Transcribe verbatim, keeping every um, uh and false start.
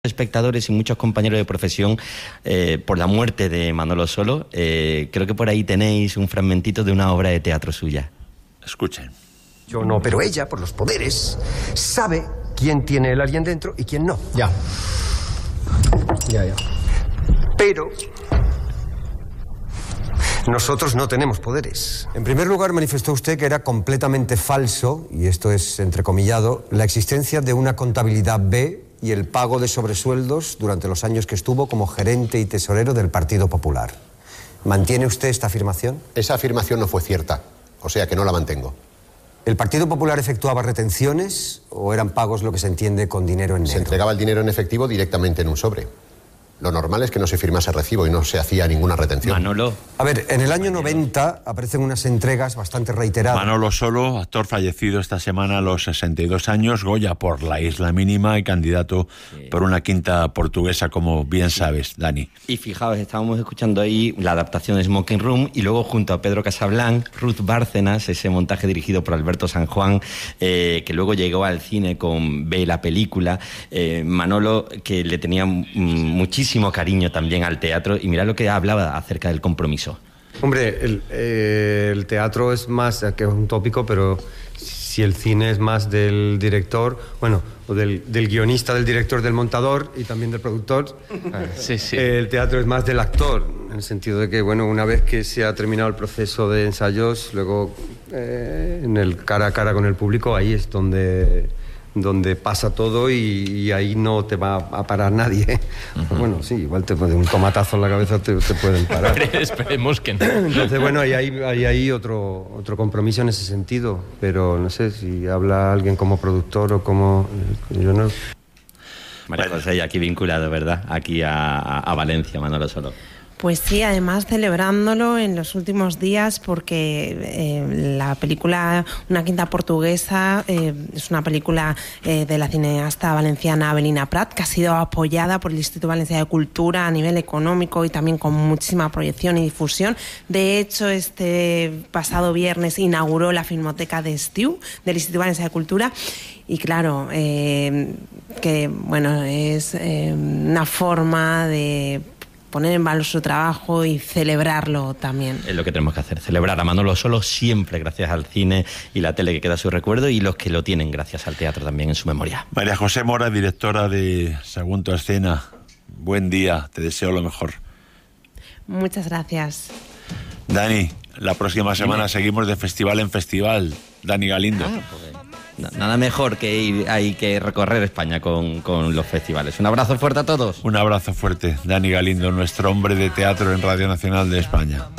espectadores y muchos compañeros de profesión eh, por la muerte de Manolo Solo. Eh, creo que por ahí tenéis un fragmentito de una obra de teatro suya. Escuchen. Yo no, pero ella, por los poderes, sabe quién tiene el alien dentro y quién no. Ya. Ya, ya. Pero nosotros no tenemos poderes. En primer lugar, manifestó usted que era completamente falso, y esto es entrecomillado, la existencia de una contabilidad B y el pago de sobresueldos durante los años que estuvo como gerente y tesorero del Partido Popular. ¿Mantiene usted esta afirmación? Esa afirmación no fue cierta, o sea que no la mantengo. ¿El Partido Popular efectuaba retenciones o eran pagos lo que se entiende con dinero en negro? Se entregaba el dinero en efectivo directamente en un sobre. Lo normal es que no se firmase recibo y no se hacía ninguna retención. Manolo. A ver, en el año noventa aparecen unas entregas bastante reiteradas. Manolo Solo, actor fallecido esta semana a los sesenta y dos años, Goya por La Isla Mínima y candidato sí. por una quinta portuguesa, como bien sí. sabes, Dani. Y fijaos, estábamos escuchando ahí la adaptación de Smoking Room y luego junto a Pedro Casablanc, Ruth Bárcenas, ese montaje dirigido por Alberto San Juan, eh, que luego llegó al cine con Ve la película. Eh, Manolo, que le tenía muchísimo cariño también al teatro, y mira lo que hablaba acerca del compromiso. Hombre, el, eh, el teatro es más, que es un tópico, pero si el cine es más del director, bueno, o del, del guionista, del director, del montador y también del productor, sí, sí. Eh, el teatro es más del actor, en el sentido de que, bueno, una vez que se ha terminado el proceso de ensayos, luego eh, en el cara a cara con el público, ahí es donde... donde pasa todo y, y ahí no te va a parar nadie. Uh-huh. Bueno, sí, igual te de un tomatazo en la cabeza te, te pueden parar. Esperemos que no. Entonces, bueno, hay ahí hay, hay otro, otro compromiso en ese sentido, pero no sé si habla alguien como productor o como... yo no... María José, y aquí vinculado, ¿verdad? Aquí a, a Valencia, Manolo Solo. Pues sí, además celebrándolo en los últimos días porque eh, la película Una quinta portuguesa eh, es una película eh, de la cineasta valenciana Avelina Prat, que ha sido apoyada por el Instituto Valencià de Cultura a nivel económico y también con muchísima proyección y difusión. De hecho, este pasado viernes inauguró la Filmoteca de Estiu del Instituto Valencià de Cultura. Y claro, eh, que bueno, es eh, una forma de poner en valor su trabajo y celebrarlo también. Es lo que tenemos que hacer, celebrar a Manolo Solo siempre gracias al cine y la tele que queda a su recuerdo, y los que lo tienen gracias al teatro también en su memoria. María José Mora, directora de Segundo Escena, buen día, te deseo lo mejor. Muchas gracias. Dani, la próxima semana Dime. seguimos de festival en festival. Dani Galindo. Ah, pues, nada mejor que ir, hay que recorrer España con, con los festivales. Un abrazo fuerte a todos. Un abrazo fuerte. Dani Galindo, nuestro hombre de teatro en Radio Nacional de España.